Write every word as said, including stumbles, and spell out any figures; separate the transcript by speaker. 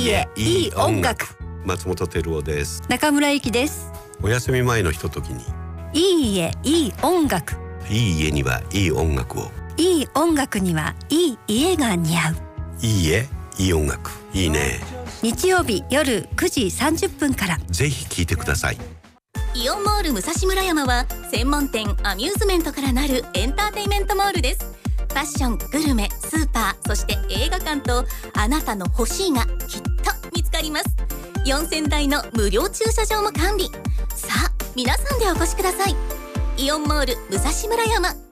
Speaker 1: いえいい音楽。
Speaker 2: 松本照夫です。
Speaker 1: 中村ゆきです。
Speaker 2: お休み前のひとときに、
Speaker 1: いいえいい音楽。
Speaker 2: いい家にはいい音楽を、
Speaker 1: いい音楽にはいい家が似合う。
Speaker 2: いい家いい音楽、いいね。
Speaker 1: 日曜日夜くじさんじゅっぷんから
Speaker 2: ぜひ聴いてください。
Speaker 3: イオンモール武蔵村山は専門店、アミューズメントからなるエンターテイメントモールです。ファッション、グルメ、スーパー、そして映画館と、あなたの欲しいがきっと見つかります。よんせんだいの無料駐車場も完備。さあ皆さんでお越しください。イオンモール武蔵村山。